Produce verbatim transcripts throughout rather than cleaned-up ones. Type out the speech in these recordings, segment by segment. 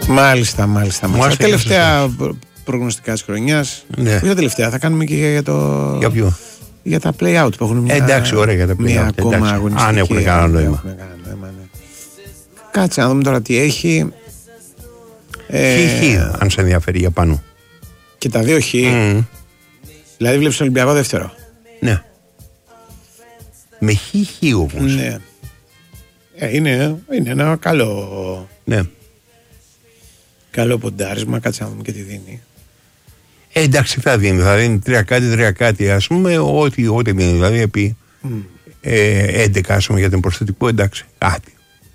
Μάλιστα, μάλιστα. μάλιστα. Τελευταία προγνωστικά της χρονιάς. Ναι. Όχι τα τελευταία, θα κάνουμε και για το. Για ποιο? Για τα play-out που έχουν μια. Εντάξει, ωραία για τα play-out. Μια ακόμα αγωνιστική. Αν έχουν κανένα νόημα. Ναι. Κάτσε να δούμε τώρα τι έχει. Χ, χ, αν σε ενδιαφέρει για πάνω. Και τα δύο χ. Mm. Δηλαδή βλέπεις τον Ολυμπιακό δεύτερο. Ναι. Με χ, χ όμως. Ναι. Ε, είναι, είναι ένα καλό. Ναι. Καλό ποντάρισμα. Κάτσε να δούμε και τι δίνει. Ε, εντάξει, θα δίνει. Θα δίνει τρία κάτι, τρία κάτι. Ας πούμε, ό,τι, ό,τι δίνει. Δηλαδή, επί mm. ε, έντεκα, ας πούμε, για τον προσθετικό, εντάξει. Κάτι.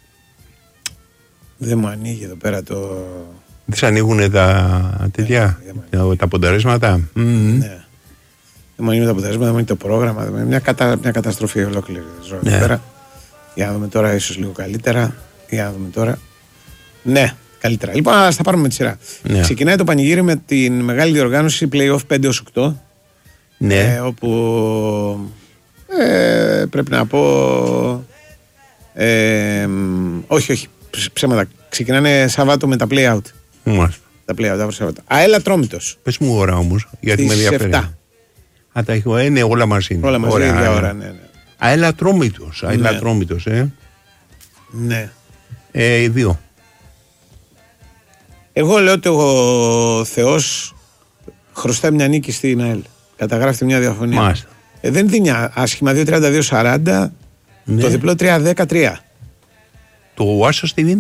Δεν μου ανοίγει εδώ πέρα το. Δεν σε ανοίγουν τα τέτοια, yeah, τα πονταρίσματα. Mm. Ναι. Δεν μου ανοίγουν τα πονταρίσματα, δεν μου ανοίγει το πρόγραμμα. Μια, κατα... μια καταστροφή ολόκληρη ζωή εδώ πέρα. Για να δούμε τώρα, ίσως λίγο καλύτερα. Για να δούμε τώρα. Ναι, καλύτερα. Λοιπόν, ας τα πάρουμε με τη σειρά. Ναι. Ξεκινάει το πανηγύρι με την μεγάλη διοργάνωση play-off πέντε έως οκτώ. Ναι. Ε, όπου ε, πρέπει να πω. Ε, όχι, όχι. Ψέματα. Ξεκινάνε Σαββάτο με τα play-out. Μάλιστα. Τα play-out, τα Σαββάτο. Αέλα Ατρόμητος. Πες μου ώρα όμως, γιατί με ενδιαφέρει. Α, τα έχω, ε, ναι, όλα μαζί είναι. Όλα μαζί είναι για ώρα, ναι, ναι. Αέλα Ατρόμητος, Αέλα Ατρόμητος, ε. Ναι. Ε, οι δύο. Εγώ λέω ότι ο Θεός χρωστάει μια νίκη στην ΑΕΛ. Καταγράφει μια διαφωνία. Μάλιστα. Ε, δεν δίνει άσχημα δύο τριάντα δύο σαράντα, ναι. Το διπλό τρία δέκα τρία. Το Άσος τι δίνει?